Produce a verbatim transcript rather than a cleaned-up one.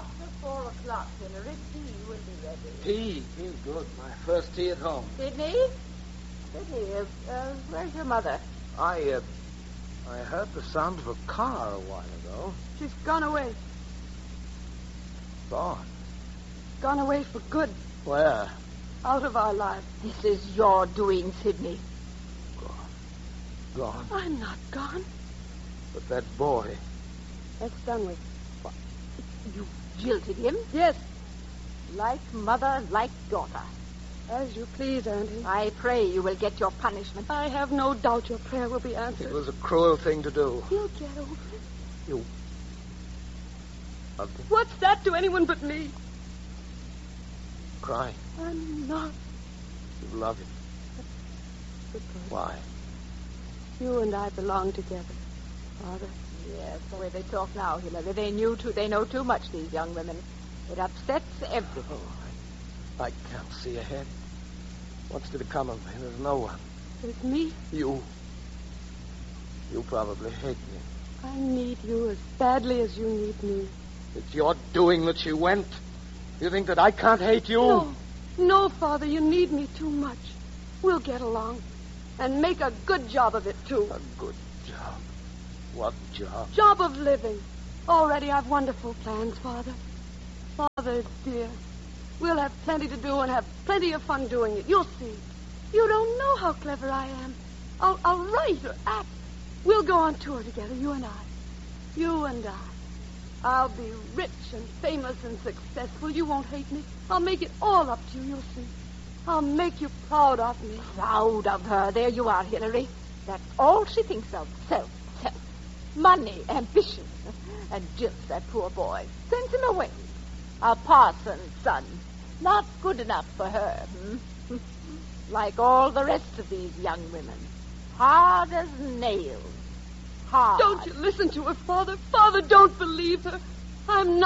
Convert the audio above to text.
After four o'clock, Hillary, tea will be ready. Tea? Tea, good. My first tea at home. Sidney? Sidney, uh, uh, where's your mother? I, uh, I heard the sound of a car a while ago. She's gone away. Gone? Gone away for good. Where? Out of our lives. This is your doing, Sidney. Gone. Gone. I'm not gone. But that boy... That's done with. What? You jilted him? Yes. Like mother, like daughter. As you please, Auntie. I pray you will get your punishment. I have no doubt your prayer will be answered. It was a cruel thing to do. He'll get over it. You... Loved him? What's that to anyone but me? Crying. I'm not. You love him. Because Why? you and I belong together, Father. Yes, the way they talk now, Hillary. They knew too. They know too much, these young women. It upsets everything. Oh, I, I can't see ahead. What's to become of me? There's no one. There's me. You. You probably hate me. I need you as badly as you need me. It's your doing that she went. You think that I can't hate you? No. No, Father, you need me too much. We'll get along. And make a good job of it, too. A good job. What job? Job of living. Already I've wonderful plans, Father. Father, dear, we'll have plenty to do and have plenty of fun doing it. You'll see. You don't know how clever I am. I'll, I'll write or act. We'll go on tour together, you and I. You and I. I'll be rich and famous and successful. You won't hate me. I'll make it all up to you, you'll see. I'll make you proud of me. Proud of her. There you are, Hillary. That's all she thinks of. Self, self. Money, ambition. And jilts that poor boy. Sends him away. A parson's son. Not good enough for her. Hmm? Like all the rest of these young women. Hard as nails. Hard. Don't you listen to her, Father. Father, don't believe her. I'm not.